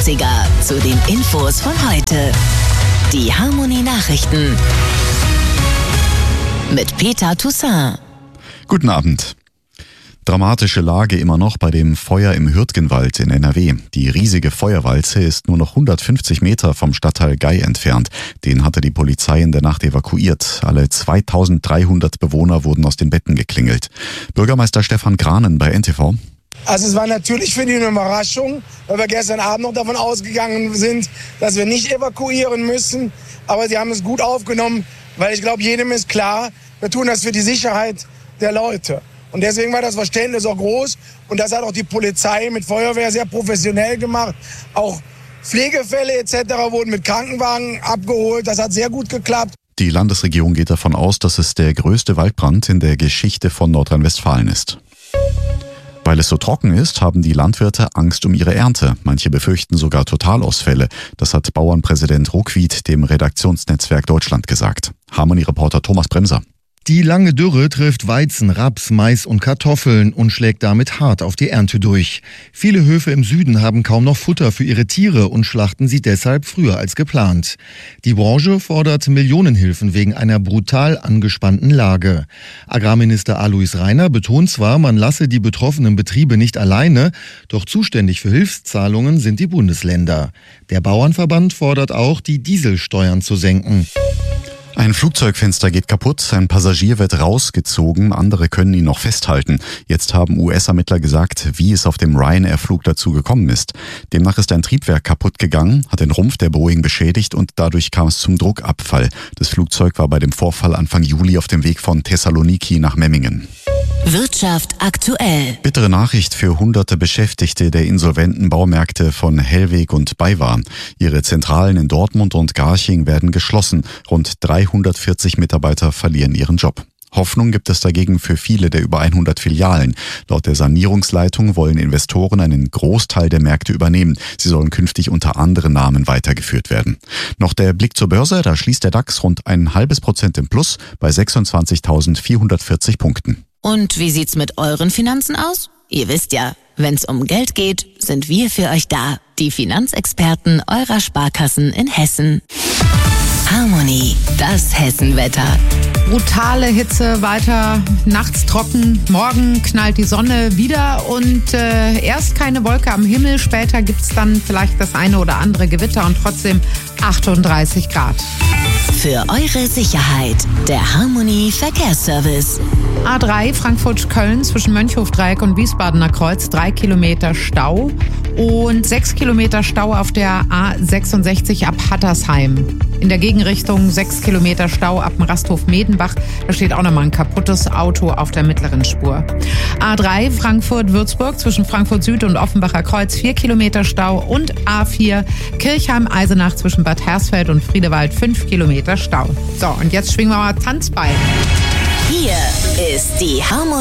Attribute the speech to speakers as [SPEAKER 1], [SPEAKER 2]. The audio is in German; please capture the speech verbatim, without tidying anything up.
[SPEAKER 1] dreißiger zu den Infos von heute. Die Harmony Nachrichten mit Peter Toussaint.
[SPEAKER 2] Guten Abend. Dramatische Lage immer noch bei dem Feuer im Hürtgenwald in N R W. Die riesige Feuerwalze ist nur noch hundertfünfzig Meter vom Stadtteil Gei entfernt. Den hatte die Polizei in der Nacht evakuiert. Alle zweitausenddreihundert Bewohner wurden aus den Betten geklingelt. Bürgermeister Stefan Granen bei N T V.
[SPEAKER 3] Also es war natürlich für die eine Überraschung, weil wir gestern Abend noch davon ausgegangen sind, dass wir nicht evakuieren müssen. Aber sie haben es gut aufgenommen, weil ich glaube, jedem ist klar, wir tun das für die Sicherheit der Leute. Und deswegen war das Verständnis auch groß. Und das hat auch die Polizei mit Feuerwehr sehr professionell gemacht. Auch Pflegefälle et cetera wurden mit Krankenwagen abgeholt. Das hat sehr gut geklappt.
[SPEAKER 2] Die Landesregierung geht davon aus, dass es der größte Waldbrand in der Geschichte von Nordrhein-Westfalen ist. Weil es so trocken ist, haben die Landwirte Angst um ihre Ernte. Manche befürchten sogar Totalausfälle. Das hat Bauernpräsident Ruckwied dem Redaktionsnetzwerk Deutschland gesagt. Harmony-Reporter Thomas Bremser.
[SPEAKER 4] Die lange Dürre trifft Weizen, Raps, Mais und Kartoffeln und schlägt damit hart auf die Ernte durch. Viele Höfe im Süden haben kaum noch Futter für ihre Tiere und schlachten sie deshalb früher als geplant. Die Branche fordert Millionenhilfen wegen einer brutal angespannten Lage. Agrarminister Alois Rainer betont zwar, man lasse die betroffenen Betriebe nicht alleine, doch zuständig für Hilfszahlungen sind die Bundesländer. Der Bauernverband fordert auch, die Dieselsteuern zu senken.
[SPEAKER 2] Ein Flugzeugfenster geht kaputt, ein Passagier wird rausgezogen, andere können ihn noch festhalten. Jetzt haben U S-Ermittler gesagt, wie es auf dem Ryanair-Flug dazu gekommen ist. Demnach ist ein Triebwerk kaputt gegangen, hat den Rumpf der Boeing beschädigt und dadurch kam es zum Druckabfall. Das Flugzeug war bei dem Vorfall Anfang Juli auf dem Weg von Thessaloniki nach Memmingen.
[SPEAKER 1] Wirtschaft aktuell.
[SPEAKER 2] Bittere Nachricht für hunderte Beschäftigte der insolventen Baumärkte von Hellweg und BayWa. Ihre Zentralen in Dortmund und Garching werden geschlossen. Rund dreihundertvierzig Mitarbeiter verlieren ihren Job. Hoffnung gibt es dagegen für viele der über hundert Filialen. Laut der Sanierungsleitung wollen Investoren einen Großteil der Märkte übernehmen. Sie sollen künftig unter anderen Namen weitergeführt werden. Noch der Blick zur Börse, da schließt der DAX rund ein halbes Prozent im Plus bei sechsundzwanzigtausendvierhundertvierzig Punkten.
[SPEAKER 1] Und wie sieht's mit euren Finanzen aus? Ihr wisst ja, wenn's um Geld geht, sind wir für euch da. Die Finanzexperten eurer Sparkassen in Hessen. Harmony, das Hessenwetter.
[SPEAKER 5] Brutale Hitze, weiter nachts trocken, morgen knallt die Sonne wieder und äh, erst keine Wolke am Himmel, später gibt's dann vielleicht das eine oder andere Gewitter und trotzdem achtunddreißig Grad.
[SPEAKER 1] Für eure Sicherheit, der Harmony Verkehrsservice.
[SPEAKER 5] A drei Frankfurt-Köln zwischen Mönchhofdreieck und Wiesbadener Kreuz, drei Kilometer Stau und sechs Kilometer Stau auf der A sechsundsechzig ab Hattersheim. In der Gegenrichtung sechs Kilometer Stau ab dem Rasthof Medenbach. Da steht auch nochmal ein kaputtes Auto auf der mittleren Spur. A drei Frankfurt-Würzburg zwischen Frankfurt Süd und Offenbacher Kreuz, vier Kilometer Stau. Und A vier Kirchheim-Eisenach zwischen Bad Hersfeld und Friedewald, fünf Kilometer Stau. So, und jetzt schwingen wir mal Tanzbein.
[SPEAKER 1] Hier ist die Harmony.